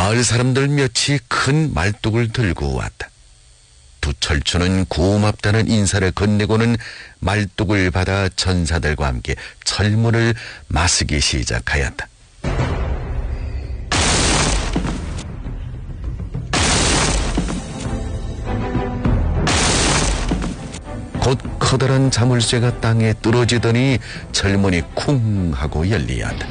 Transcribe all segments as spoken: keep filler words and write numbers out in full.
마을 사람들 몇이 큰 말뚝을 들고 왔다. 두철추는 고맙다는 인사를 건네고는 말뚝을 받아 전사들과 함께 철문을 마쓰기 시작하였다. 곧 커다란 자물쇠가 땅에 뚫어지더니 철문이 쿵 하고 열리었다.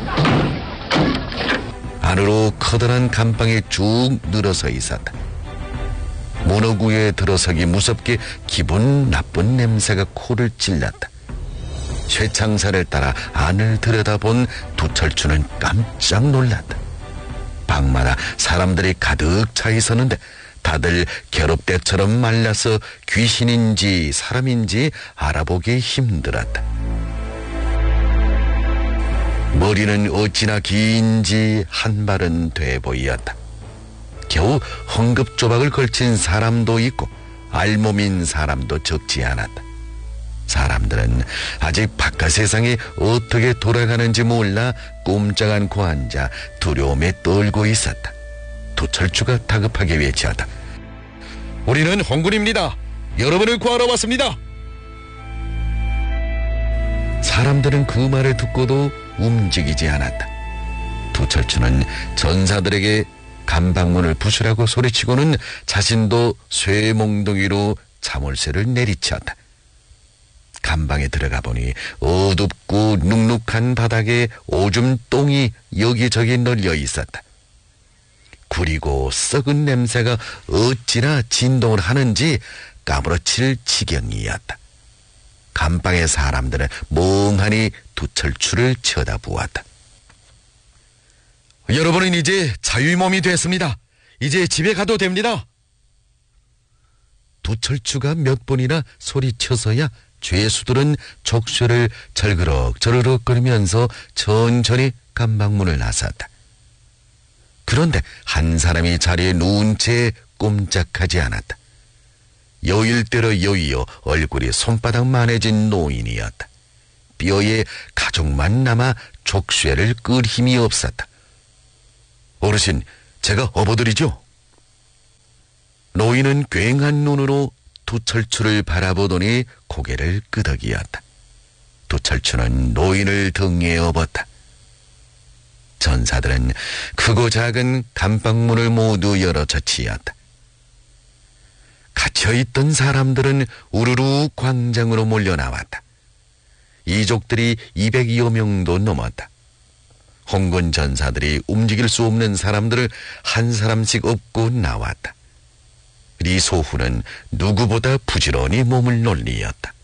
안으로 커다란 감방이 쭉 늘어서 있었다. 문어구에 들어서기 무섭게 기분 나쁜 냄새가 코를 찔렀다. 쇠창살을 따라 안을 들여다본 두철추는 깜짝 놀랐다. 방마다 사람들이 가득 차 있었는데 다들 겨롭대처럼 말라서 귀신인지 사람인지 알아보기 힘들었다. 머리는 어찌나 긴지 한 발은 돼 보이었다. 겨우 헝겊조박을 걸친 사람도 있고 알몸인 사람도 적지 않았다. 사람들은 아직 바깥 세상이 어떻게 돌아가는지 몰라 꼼짝 않고 앉아 두려움에 떨고 있었다. 두철추가 다급하게 외치었다. 우리는 홍군입니다. 여러분을 구하러 왔습니다. 사람들은 그 말을 듣고도 움직이지 않았다. 두철추는 전사들에게 감방문을 부수라고 소리치고는 자신도 쇠몽둥이로 자물쇠를 내리쳤다. 감방에 들어가 보니 어둡고 눅눅한 바닥에 오줌 똥이 여기저기 널려 있었다. 구리고 썩은 냄새가 어찌나 진동을 하는지 까무러칠 지경이었다. 감방의 사람들은 멍하니 두철추를 쳐다보았다. 여러분은 이제 자유의 몸이 됐습니다. 이제 집에 가도 됩니다. 두철추가 몇 번이나 소리쳐서야 죄수들은 족쇄를 절그럭 저르륵 거리면서 천천히 감방문을 나섰다. 그런데 한 사람이 자리에 누운 채 꼼짝하지 않았다. 여일대로 여의어 얼굴이 손바닥만해진 노인이었다. 뼈에 가죽만 남아 족쇄를 끌 힘이 없었다. 어르신, 제가 업어드리죠. 노인은 괭한 눈으로 두철추를 바라보더니 고개를 끄덕이었다. 두철추는 노인을 등에 업었다. 전사들은 크고 작은 감방문을 모두 열어 젖히었다. 갇혀있던 사람들은 우르르 광장으로 몰려나왔다. 이족들이 이백여 명도 넘었다. 홍군 전사들이 움직일 수 없는 사람들을 한 사람씩 업고 나왔다. 리소후는 누구보다 부지런히 몸을 놀리었다.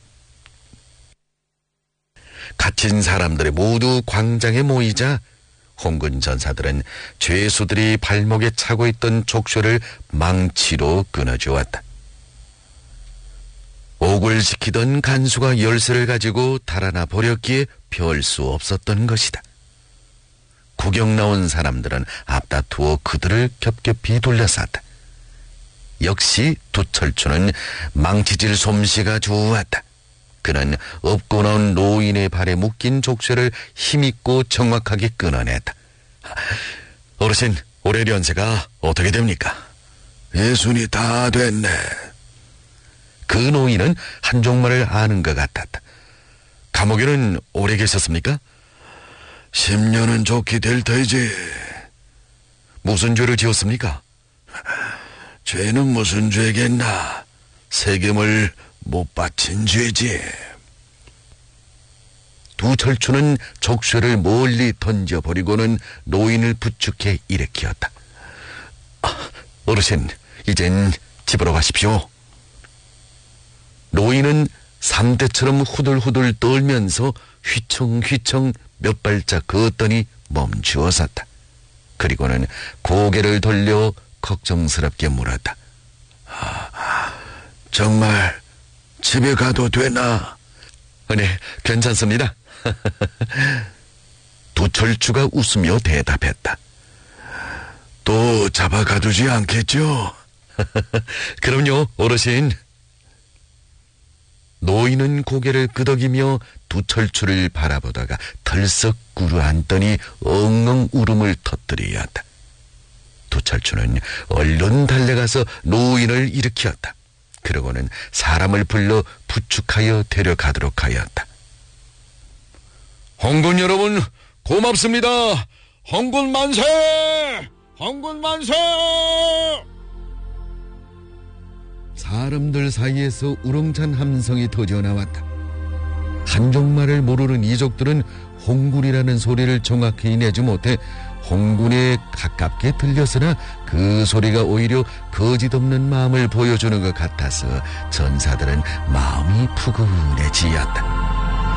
갇힌 사람들이 모두 광장에 모이자 홍군 전사들은 죄수들이 발목에 차고 있던 족쇄를 망치로 끊어주었다. 옥을 지키던 간수가 열쇠를 가지고 달아나 버렸기에 별 수 없었던 것이다. 구경 나온 사람들은 앞다투어 그들을 겹겹이 둘러쌌다. 역시 두철추는 망치질 솜씨가 좋았다. 그는 업고 나온 노인의 발에 묶인 족쇄를 힘있고 정확하게 끊어냈다. 어르신, 올해 연세가 어떻게 됩니까? 예순이 다 됐네. 그 노인은 한종말을 아는 것 같았다. 감옥에는 오래 계셨습니까? 십 년은 좋게 될 터이지. 무슨 죄를 지었습니까? 죄는 무슨 죄겠나. 세금을 못 바친 죄지. 두철추는 족쇄를 멀리 던져버리고는 노인을 부축해 일으켰다. 아, 어르신, 이젠 집으로 가십시오. 노인은 삼대처럼 후들후들 떨면서 휘청휘청 몇 발짝 걷더니 멈추어 섰다. 그리고는 고개를 돌려 걱정스럽게 물었다. 아, 정말 집에 가도 되나? 네, 괜찮습니다. 두철추가 웃으며 대답했다. 또 잡아가두지 않겠죠? 그럼요, 어르신. 노인은 고개를 끄덕이며 두철추를 바라보다가 털썩 꿇어앉더니 엉엉 울음을 터뜨리었다. 두철 철수는 얼른 달려가서 노인을 일으켰다. 그러고는 사람을 불러 부축하여 데려가도록 하였다. 홍군 여러분 고맙습니다. 홍군 만세! 홍군 만세! 사람들 사이에서 우렁찬 함성이 터져나왔다. 한족말을 모르는 이족들은 홍군이라는 소리를 정확히 내지 못해 홍군에 가깝게 들렸으나 그 소리가 오히려 거짓없는 마음을 보여주는 것 같아서 전사들은 마음이 푸근해지었다.